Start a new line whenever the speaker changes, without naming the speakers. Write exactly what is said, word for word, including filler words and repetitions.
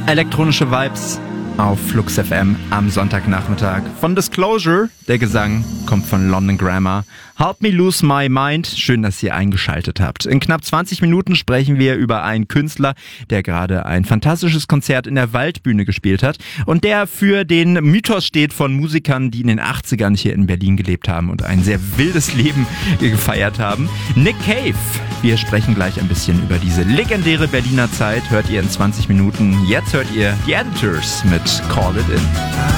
Elektronische Vibes auf Flux F M am Sonntagnachmittag. Von Disclosure, der Gesang kommt von London Grammar. Help Me Lose My Mind, schön, dass ihr eingeschaltet habt. In knapp zwanzig Minuten sprechen wir über einen Künstler, der gerade ein fantastisches Konzert in der Waldbühne gespielt hat und der für den Mythos steht von Musikern, die in den achtzigern hier in Berlin gelebt haben und ein sehr wildes Leben gefeiert haben. Nick Cave. Wir sprechen gleich ein bisschen über diese legendäre Berliner Zeit, hört ihr in zwanzig Minuten. Jetzt hört ihr die Editors mit Call It In.